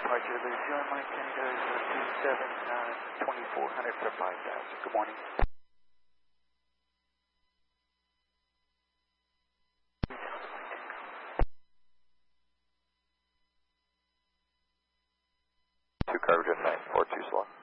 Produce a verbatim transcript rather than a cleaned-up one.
departure, Louisiana, Mike Canada, zero two seven, uh, twenty-four hundred for five thousand. Good morning. Two Carver Jet nine four two slow.